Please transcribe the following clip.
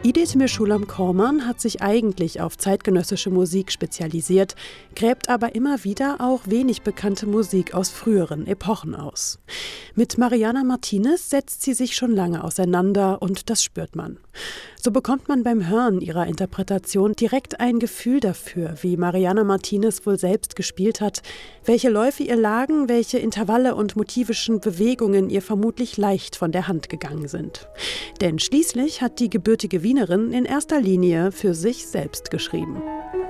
Edith Mischulam-Korman hat sich eigentlich auf zeitgenössische Musik spezialisiert, gräbt aber immer wieder auch wenig bekannte Musik aus früheren Epochen aus. Mit Mariana Martinez setzt sie sich schon lange auseinander und das spürt man. So bekommt man beim Hören ihrer Interpretation direkt ein Gefühl dafür, wie Mariana Martinez wohl selbst gespielt hat, welche Läufe ihr lagen, welche Intervalle und motivischen Bewegungen ihr vermutlich leicht von der Hand gegangen sind. Denn schließlich hat die gebürtige Wienerin in erster Linie für sich selbst geschrieben.